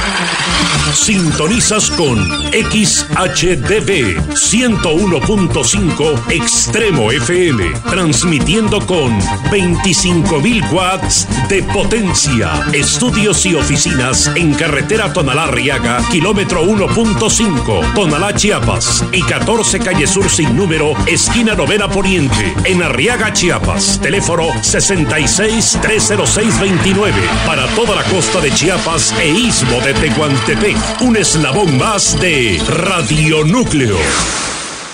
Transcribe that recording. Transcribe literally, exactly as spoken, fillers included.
Sintonizas con X H D B ciento uno punto cinco Extremo F M, transmitiendo con veinticinco mil watts de potencia. Estudios y oficinas en carretera Tonalá-Arriaga, kilómetro uno punto cinco, Tonalá, Chiapas, y catorce calle Sur sin número, esquina Novena Poniente, en Arriaga, Chiapas. Teléfono sesenta y seis, trescientos seis, veintinueve. Para toda la costa de Chiapas e istmo de Tehuantepec. Un eslabón más de Radio Núcleo.